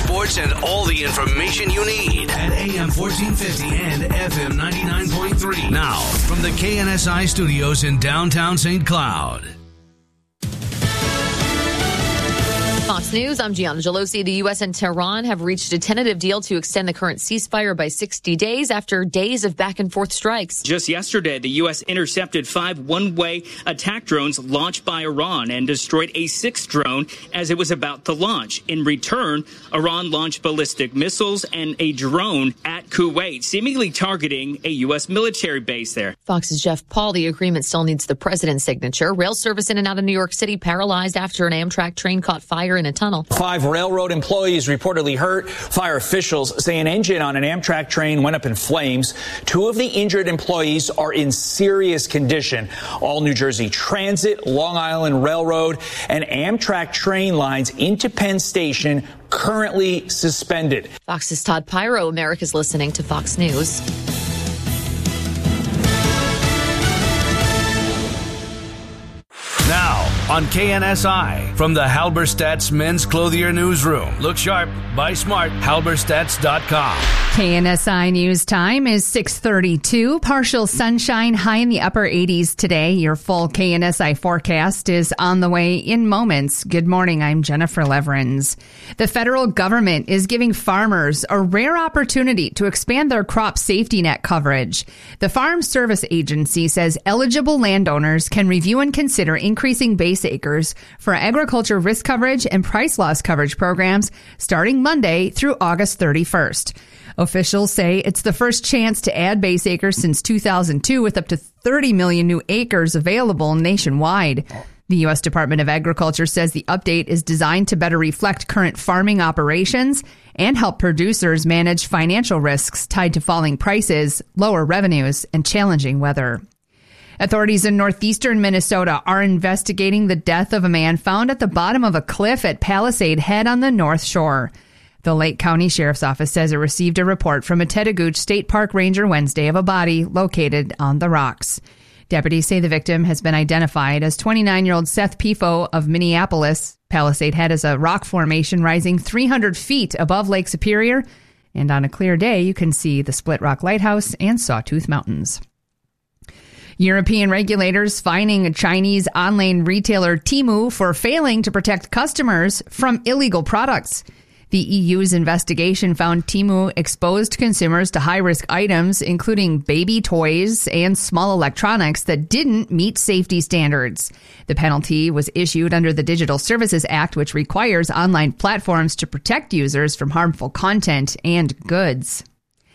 sports, and all the information you need at AM 1450 and FM 99.3. Now, from the KNSI studios in downtown St. Cloud. Fox News, I'm Gianna Gelosi. The U.S. and Tehran have reached a tentative deal to extend the current ceasefire by 60 days after days of back-and-forth strikes. Just yesterday, the U.S. intercepted 5 one-way attack drones launched by Iran and destroyed a 6th drone as it was about to launch. In return, Iran launched ballistic missiles and a drone at Kuwait, seemingly targeting a U.S. military base there. Fox's Jeff Paul, the agreement still needs the president's signature. Rail service in and out of New York City paralyzed after an Amtrak train caught fire in a tunnel. 5 railroad employees reportedly hurt. Fire officials say an engine on an Amtrak train went up in flames. 2 of the injured employees are in serious condition. All New Jersey Transit, Long Island Railroad, and Amtrak train lines into Penn Station currently suspended. Fox's Todd Pyro. America's listening to Fox News. Now, on KNSI, from the Halberstadt's Men's Clothier Newsroom. Look sharp, buy smart, halberstadts.com. KNSI News Time is 6:32. Partial sunshine, high in the upper 80s today. Your full KNSI forecast is on the way in moments. Good morning, I'm Jennifer Leverins. The federal government is giving farmers a rare opportunity to expand their crop safety net coverage. The Farm Service Agency says eligible landowners can review and consider increasing base acres for agriculture risk coverage and price loss coverage programs starting Monday through August 31st. Officials say it's the first chance to add base acres since 2002, with up to 30 million new acres available nationwide. The U.S. Department of Agriculture says the update is designed to better reflect current farming operations and help producers manage financial risks tied to falling prices, lower revenues, and challenging weather. Authorities in northeastern Minnesota are investigating the death of a man found at the bottom of a cliff at Palisade Head on the North Shore. The Lake County Sheriff's Office says it received a report from a Tetagooch State Park ranger Wednesday of a body located on the rocks. Deputies say the victim has been identified as 29-year-old Seth Pifo of Minneapolis. Palisade Head is a rock formation rising 300 feet above Lake Superior, and on a clear day you can see the Split Rock Lighthouse and Sawtooth Mountains. European regulators fining a Chinese online retailer Temu for failing to protect customers from illegal products. The EU's investigation found Temu exposed consumers to high-risk items, including baby toys and small electronics that didn't meet safety standards. The penalty was issued under the Digital Services Act, which requires online platforms to protect users from harmful content and goods.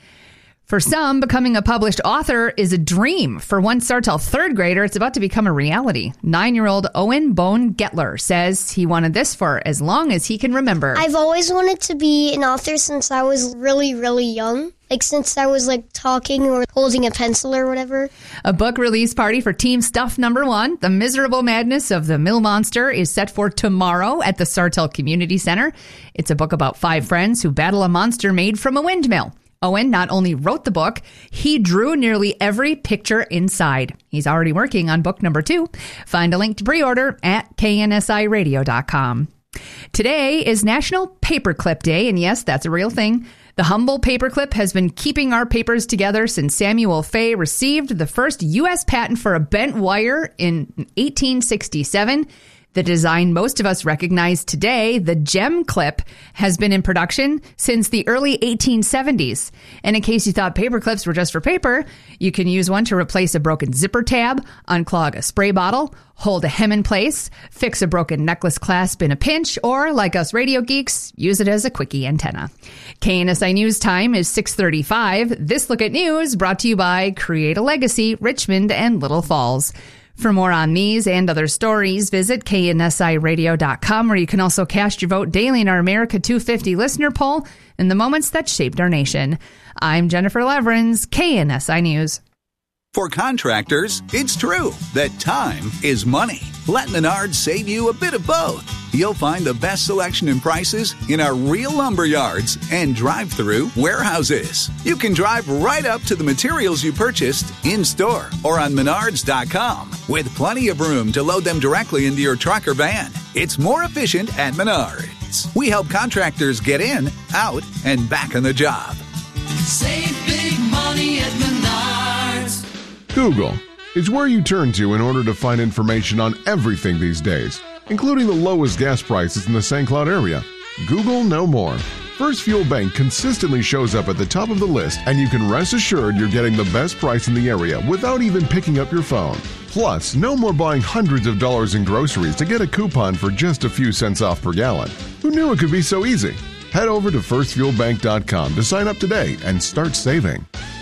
For some, becoming a published author is a dream. For one Sartell third grader, it's about to become a reality. 9-year-old Owen Bone Getler says he wanted this for as long as he can remember. I've always wanted to be an author since I was really, really young. Since I was talking or holding a pencil or whatever. A book release party for Team Stuff #1, The Miserable Madness of the Mill Monster, is set for tomorrow at the Sartell Community Center. It's a book about 5 friends who battle a monster made from a windmill. Owen not only wrote the book, he drew nearly every picture inside. He's already working on book number 2. Find a link to pre-order at KNSIRadio.com. Today is National Paperclip Day, and yes, that's a real thing. The humble paperclip has been keeping our papers together since Samuel Fay received the first U.S. patent for a bent wire in 1867. The design most of us recognize today, the gem clip, has been in production since the early 1870s. And in case you thought paper clips were just for paper, you can use one to replace a broken zipper tab, unclog a spray bottle, hold a hem in place, fix a broken necklace clasp in a pinch, or, like us radio geeks, use it as a quickie antenna. KNSI News Time is 6:35. This Look at News brought to you by Create a Legacy, Richmond and Little Falls. For more on these and other stories, visit KNSIRadio.com, where you can also cast your vote daily in our America 250 listener poll in the moments that shaped our nation. I'm Jennifer Leverins, KNSI News. For contractors, it's true that time is money. Let Menards save you a bit of both. You'll find the best selection and prices in our real lumber yards and drive-through warehouses. You can drive right up to the materials you purchased in-store or on Menards.com, with plenty of room to load them directly into your truck or van. It's more efficient at Menards. We help contractors get in out, and back on the job. Save big money at Menards. Google is where you turn to in order to find information on everything these days, including the lowest gas prices in the St. Cloud area. Google no more. First Fuel Bank consistently shows up at the top of the list, and you can rest assured you're getting the best price in the area without even picking up your phone. Plus, no more buying hundreds of dollars in groceries to get a coupon for just a few cents off per gallon. Who knew it could be so easy? Head over to firstfuelbank.com to sign up today and start saving.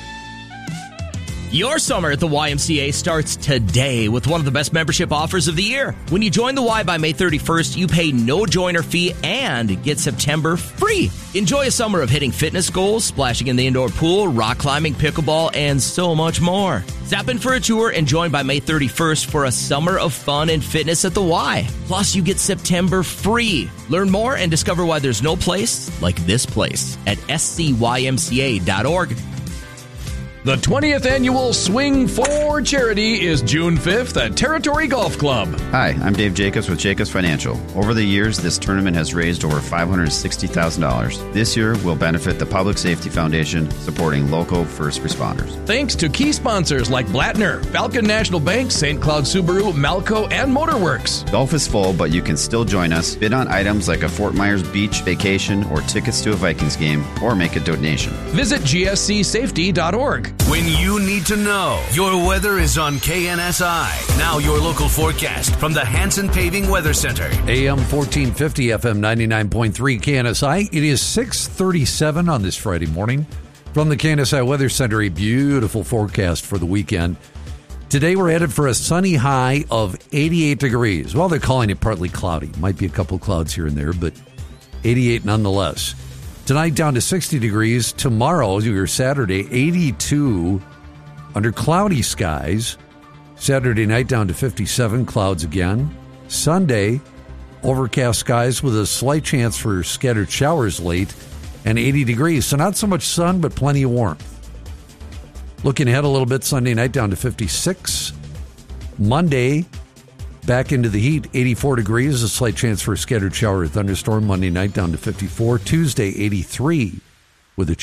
Your summer at the YMCA starts today with one of the best membership offers of the year. When you join the Y by May 31st, you pay no joiner fee and get September free. Enjoy a summer of hitting fitness goals, splashing in the indoor pool, rock climbing, pickleball, and so much more. Zap in for a tour and join by May 31st for a summer of fun and fitness at the Y. Plus, you get September free. Learn more and discover why there's no place like this place at scymca.org. The 20th annual Swing for Charity is June 5th at Territory Golf Club. Hi, I'm Dave Jacobs with Jacobs Financial. Over the years, this tournament has raised over $560,000. This year will benefit the Public Safety Foundation, supporting local first responders. Thanks to key sponsors like Blattner, Falcon National Bank, St. Cloud Subaru, Malco, and Motorworks. Golf is full, but you can still join us. Bid on items like a Fort Myers Beach vacation or tickets to a Vikings game, or make a donation. Visit gscsafety.org. When you need to know, your weather is on KNSI. Now your local forecast from the Hanson Paving Weather Center. AM 1450, FM 99.3 KNSI. It is 6:37 on this Friday morning. From the KNSI Weather Center, a beautiful forecast for the weekend. Today we're headed for a sunny high of 88 degrees. Well, they're calling it partly cloudy. Might be a couple clouds here and there, but 88 nonetheless. Tonight down to 60 degrees. Tomorrow, your Saturday, 82 under cloudy skies. Saturday night down to 57, clouds again. Sunday, overcast skies with a slight chance for scattered showers late and 80 degrees. So not so much sun, but plenty of warmth. Looking ahead a little bit, Sunday night down to 56. Monday, back into the heat, 84 degrees, a slight chance for a scattered shower or thunderstorm. Monday night down to 54. Tuesday, 83 with a chance